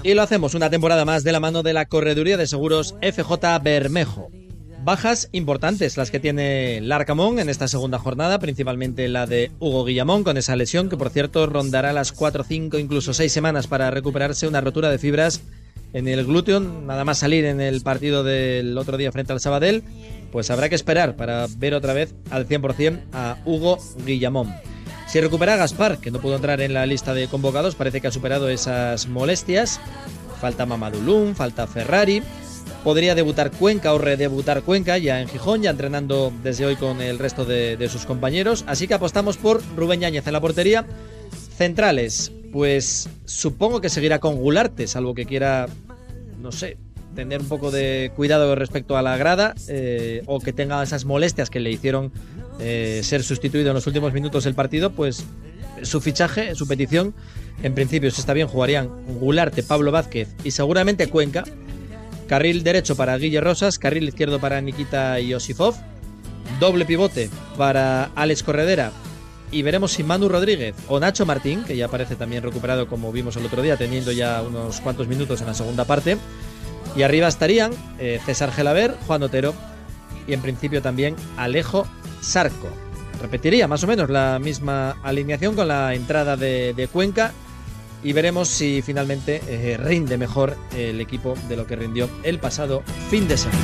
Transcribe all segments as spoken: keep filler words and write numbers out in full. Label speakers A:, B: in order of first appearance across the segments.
A: Y lo hacemos una temporada más de la mano de la Correduría de Seguros F J Bermejo. Bajas importantes las que tiene Larcamón en esta segunda jornada, principalmente la de Hugo Guillamón, con esa lesión que, por cierto, rondará las cuatro, cinco, incluso seis semanas para recuperarse, una rotura de fibras en el glúteo. Nada más salir en el partido del otro día frente al Sabadell, pues habrá que esperar para ver otra vez al cien por ciento a Hugo Guillamón. Si recupera a Gaspar, que no pudo entrar en la lista de convocados, parece que ha superado esas molestias. Falta Mamadou Loum, falta Ferrari. Podría debutar Cuenca o redebutar Cuenca ya en Gijón, ya entrenando desde hoy con el resto de, de sus compañeros. Así que apostamos por Rubén Yáñez en la portería. Centrales, pues supongo que seguirá con Gularte, salvo que quiera, no sé, tener un poco de cuidado respecto a la grada, eh, o que tenga esas molestias que le hicieron eh, ser sustituido en los últimos minutos del partido. Pues su fichaje, su petición, en principio, si está bien, jugarían Gularte, Pablo Vázquez y seguramente Cuenca. Carril derecho para Guille Rosas, carril izquierdo para Nikita Iosifov, doble pivote para Alex Corredera, y veremos si Manu Rodríguez o Nacho Martín, que ya parece también recuperado como vimos el otro día, teniendo ya unos cuantos minutos en la segunda parte. Y arriba estarían eh, César Gelaber, Juan Otero y en principio también Alejo Sarco. Repetiría más o menos la misma alineación con la entrada de, de Cuenca, y veremos si finalmente eh, rinde mejor el equipo de lo que rindió el pasado fin de semana.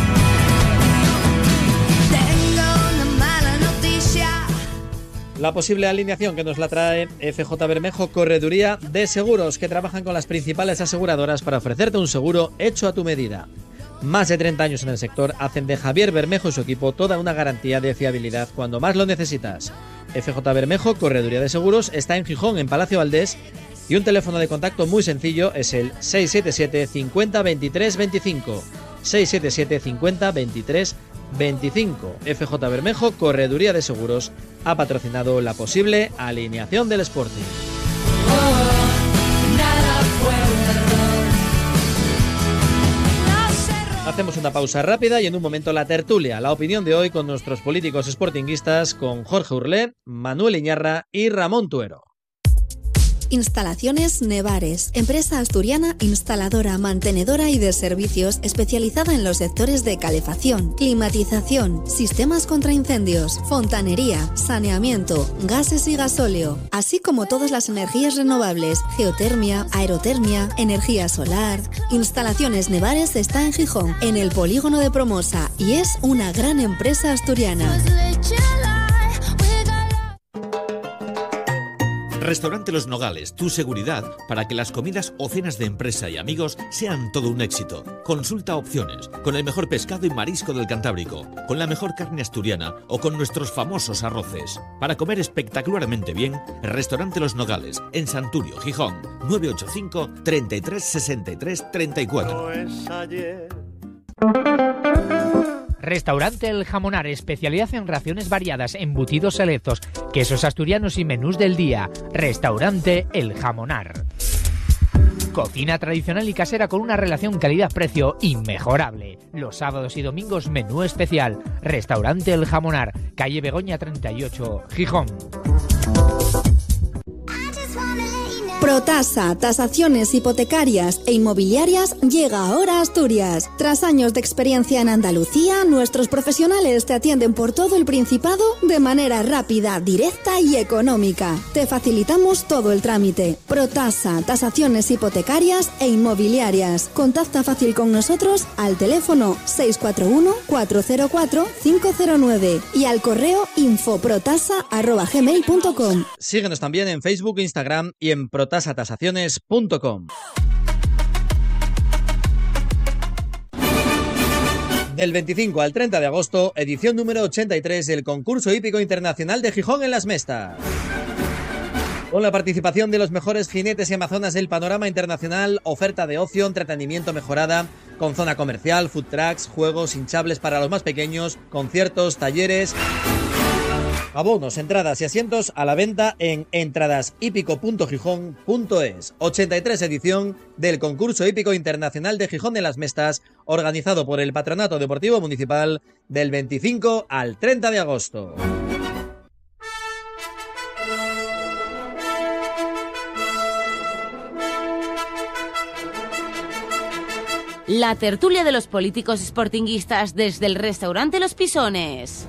A: La posible alineación que nos la trae F J Bermejo, Correduría de Seguros, que trabajan con las principales aseguradoras para ofrecerte un seguro hecho a tu medida. Más de treinta años en el sector hacen de Javier Bermejo y su equipo toda una garantía de fiabilidad cuando más lo necesitas. F J Bermejo, Correduría de Seguros, está en Gijón, en Palacio Valdés, y un teléfono de contacto muy sencillo es el seis siete siete, cincuenta, veintitrés, veinticinco. seis siete siete, cincuenta, veintitrés, veinticinco. F J Bermejo, Correduría de Seguros, ha patrocinado la posible alineación del Sporting. Hacemos una pausa rápida y en un momento la tertulia, la opinión de hoy con nuestros políticos sportinguistas, con Jorge Urlé, Manuel Iñarra y Ramón Tuero.
B: Instalaciones Nevares, empresa asturiana instaladora, mantenedora y de servicios especializada en los sectores de calefacción, climatización, sistemas contra incendios, fontanería, saneamiento, gases y gasóleo, así como todas las energías renovables, geotermia, aerotermia, energía solar. Instalaciones Nevares está en Gijón, en el polígono de Promosa, y es una gran empresa asturiana.
C: Restaurante Los Nogales, tu seguridad para que las comidas o cenas de empresa y amigos sean todo un éxito. Consulta opciones, con el mejor pescado y marisco del Cantábrico, con la mejor carne asturiana o con nuestros famosos arroces. Para comer espectacularmente bien, Restaurante Los Nogales, en Santurio, Gijón, nueve ocho cinco, treinta y tres, sesenta y tres, treinta y cuatro.
D: No es ayer.
E: Restaurante El Jamonar, especialidad en raciones variadas, embutidos selectos, quesos asturianos y menús del día. Restaurante El Jamonar. Cocina tradicional y casera con una relación calidad-precio inmejorable. Los sábados y domingos menú especial. Restaurante El Jamonar, calle Begoña treinta y ocho, Gijón.
B: Protasa, tasaciones hipotecarias e inmobiliarias, llega ahora a Asturias. Tras años de experiencia en Andalucía, nuestros profesionales te atienden por todo el Principado de manera rápida, directa y económica. Te facilitamos todo el trámite. Protasa, tasaciones hipotecarias e inmobiliarias. Contacta fácil con nosotros al teléfono seis cuatro uno, cuatro cero cuatro, cinco cero nueve y al correo infoprotasa arroba gmail punto com.
A: Síguenos también en Facebook, Instagram y en protasa tasaciones punto com. Del veinticinco al treinta de agosto, edición número ochenta y tres del Concurso Hípico Internacional de Gijón en Las Mestas. Con la participación de los mejores jinetes y amazonas del panorama internacional, oferta de ocio, entretenimiento mejorada, con zona comercial, food trucks, juegos, hinchables para los más pequeños, conciertos, talleres. Abonos, entradas y asientos a la venta en entradas hípico punto gijón punto es. ochenta y tres edición del Concurso Hípico Internacional de Gijón de Las Mestas, organizado por el Patronato Deportivo Municipal, del veinticinco al treinta de agosto.
D: La tertulia de los políticos sportinguistas desde el restaurante Los Pisones.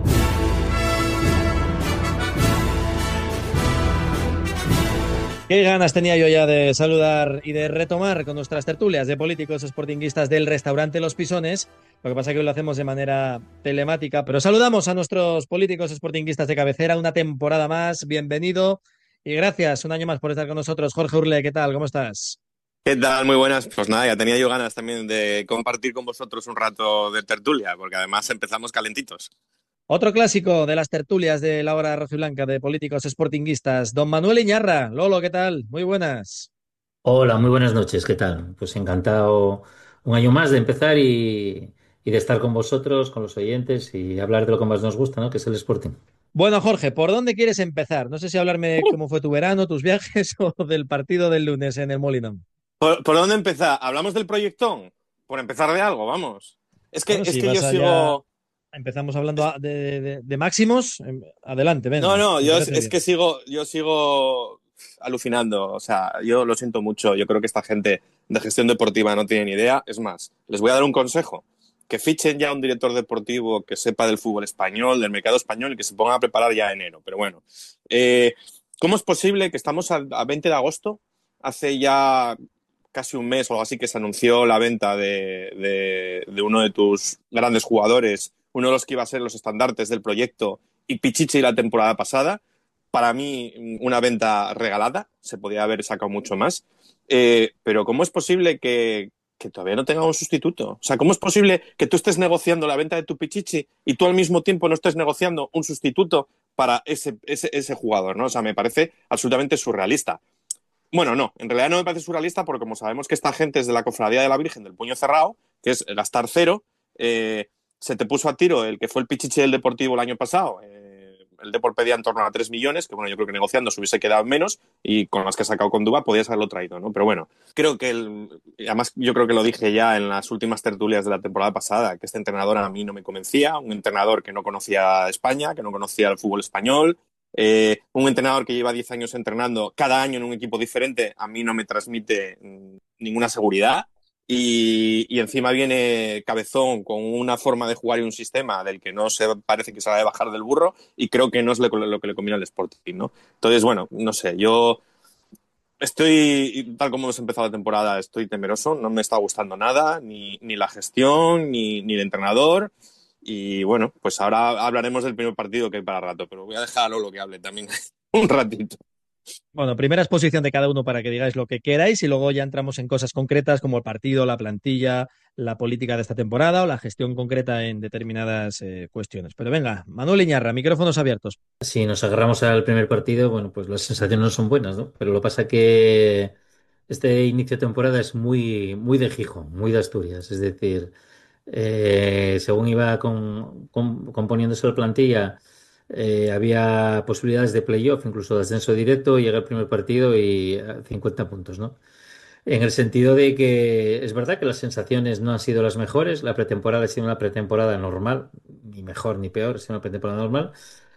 A: Qué ganas tenía yo ya de saludar y de retomar con nuestras tertulias de políticos sportinguistas del restaurante Los Pisones. Lo que pasa es que hoy lo hacemos de manera telemática, pero saludamos a nuestros políticos sportinguistas de cabecera una temporada más. Bienvenido y gracias un año más por estar con nosotros. Jorge Urle, ¿qué tal? ¿Cómo estás?
F: ¿Qué tal? Muy buenas. Pues nada, ya tenía yo ganas también de compartir con vosotros un rato de tertulia, porque además empezamos calentitos.
A: Otro clásico de las tertulias de la hora rojiblanca de políticos sportinguistas, don Manuel Iñarra. Lolo, ¿qué tal? Muy buenas.
G: Hola, muy buenas noches, ¿qué tal? Pues encantado un año más de empezar y, y de estar con vosotros, con los oyentes y hablar de lo que más nos gusta, ¿no? Que es el Sporting.
A: Bueno, Jorge, ¿por dónde quieres empezar? No sé si hablarme de cómo fue tu verano, tus viajes o del partido del lunes en el Molinón.
F: ¿Por, por dónde empezar? ¿Hablamos del proyectón? Por empezar de algo, vamos. Es que,
A: Bueno,
F: es
A: si
F: que yo
A: vas
F: sigo...
A: Empezamos hablando de, de, de máximos. Adelante, venga.
F: No, no, yo es, es
A: bien.
F: que sigo, yo sigo alucinando. O sea, yo lo siento mucho. Yo creo que esta gente de gestión deportiva no tiene ni idea. Es más, les voy a dar un consejo. Que fichen ya un director deportivo que sepa del fútbol español, del mercado español y que se pongan a preparar ya enero. Pero bueno, eh, ¿cómo es posible que estamos a, a veinte de agosto? Hace ya casi un mes o algo así que se anunció la venta de, de, de uno de tus grandes jugadores, uno de los que iba a ser los estandartes del proyecto y Pichichi la temporada pasada. Para mí, una venta regalada, se podía haber sacado mucho más. Eh, pero ¿cómo es posible que, que todavía no tenga un sustituto? O sea, ¿cómo es posible que tú estés negociando la venta de tu Pichichi y tú al mismo tiempo no estés negociando un sustituto para ese, ese, ese jugador, ¿no? O sea, me parece absolutamente surrealista. Bueno, no, en realidad no me parece surrealista porque como sabemos que esta gente es de la Cofradía de la Virgen del Puño Cerrado, que es gastar cero, eh, se te puso a tiro el que fue el Pichichi del Deportivo el año pasado. Eh, el Depor pedía en torno a tres millones, que bueno, yo creo que negociando se hubiese quedado menos y con las que ha sacado con Duba podías haberlo traído, ¿no? Pero bueno, creo que, el, además yo creo que lo dije ya en las últimas tertulias de la temporada pasada, que este entrenador a mí no me convencía, un entrenador que no conocía España, que no conocía el fútbol español, eh, un entrenador que lleva diez años entrenando cada año en un equipo diferente, a mí no me transmite mmm, ninguna seguridad. Y, y encima viene Cabezón con una forma de jugar y un sistema del que no se parece que se va a bajar del burro y creo que no es lo, lo que le conviene al Sporting, ¿no? Entonces, bueno, no sé, yo estoy, tal como hemos empezado la temporada, estoy temeroso, no me está gustando nada, ni, ni la gestión, ni, ni el entrenador. Y bueno, pues ahora hablaremos del primer partido que hay para rato, pero voy a dejar a Lolo que hable también un ratito.
A: Bueno, primera exposición de cada uno para que digáis lo que queráis y luego ya entramos en cosas concretas como el partido, la plantilla, la política de esta temporada o la gestión concreta en determinadas eh, cuestiones. Pero venga, Manuel Iñarra, micrófonos abiertos.
G: Si nos agarramos al primer partido, bueno, pues las sensaciones no son buenas, ¿no? Pero lo que pasa es que este inicio de temporada es muy, muy de Gijón, muy de Asturias. Es decir, eh, según iba con, con, componiéndose la plantilla, Eh, había posibilidades de playoff, incluso de ascenso directo, llega el primer partido y cincuenta puntos, ¿no? En el sentido de que es verdad que las sensaciones no han sido las mejores, la pretemporada ha sido una pretemporada normal, ni mejor ni peor, ha sido una pretemporada normal,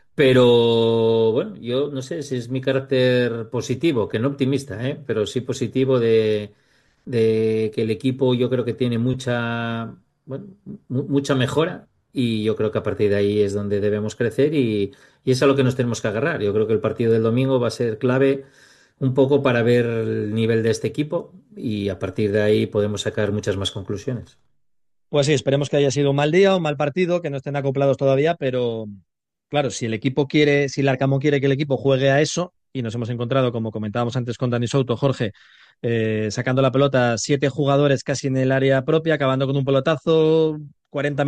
G: pero bueno, yo no sé si es mi carácter positivo, que no optimista, ¿eh? Pero sí positivo de, de que el equipo yo creo que tiene mucha, bueno, mucha mejora. Y yo creo que a partir de ahí es donde debemos crecer y, y es a lo que nos tenemos que agarrar. Yo creo que el partido del domingo va a ser clave un poco para ver el nivel de este equipo y a partir de ahí podemos sacar muchas más conclusiones.
A: Pues sí, esperemos que haya sido un mal día, un mal partido, que no estén acoplados todavía, pero claro, si el equipo quiere, si el Arcamón quiere que el equipo juegue a eso, y nos hemos encontrado, como comentábamos antes con Dani Souto, Jorge, eh, sacando la pelota, siete jugadores casi en el área propia, acabando con un pelotazo, cuarenta